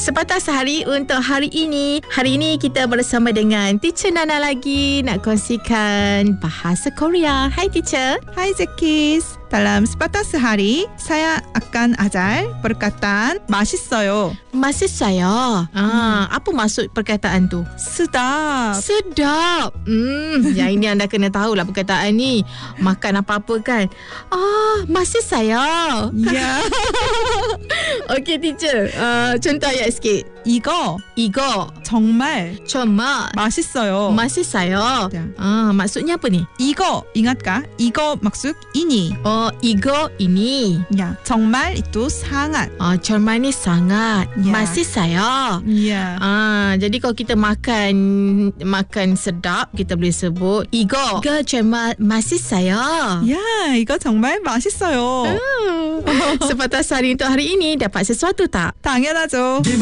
Sepatah Sehari untuk hari ini. Hari ini kita bersama dengan Teacher Nana lagi nak kongsikan bahasa Korea. Hai Teacher. Hai Zekis. Dalam sepatah sehari, saya akan ajar perkataan 맛있어요. Masisaya. Apa maksud perkataan tu? Sedap. Sedap. Yang ini anda kena tahulah perkataan ni. Makan apa-apa kan. Masisaya. Ya. Okey teacher. Contoh ayat sikit. 이거 정말 맛있어요. Masisaya. Ya. Maksudnya apa ni? 이거 ingatkah? 이거 maksud ini. Igo ini. Ya, 정말 itu sangat. Cermat ni sangat. Ya. Masisaya. Ya. Jadi kalau kita makan sedap, kita boleh sebut 이거 정말 맛있어요. Ya, 이거 정말 맛있어요. Sepatah Sehari untuk hari ini dapat sesuatu tak? 당연하죠.